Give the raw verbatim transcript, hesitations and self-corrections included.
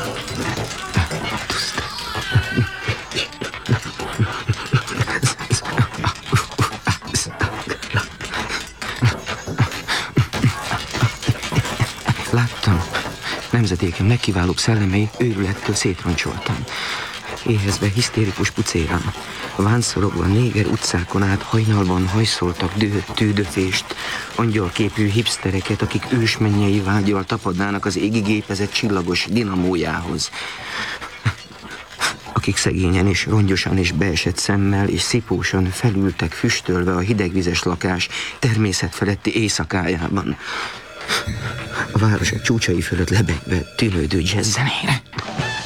Láttam. Nemzedékem legkiválóbb szellemei őrülettől szétroncsoltam. Éhezve hisztérikus pucérám. Vánszorogva néger utcákon át hajnalban hajszoltak dühött tűdöfést, angyalképű hipstereket, akik ősmennyei vággyal tapadnának az égi gépezet csillagos dinamójához. Akik szegényen és rongyosan és beesett szemmel és szipósan felültek füstölve a hidegvizes lakás természetfeletti éjszakájában. A városok csúcsai fölött lebegve tűnődő jazzzenére.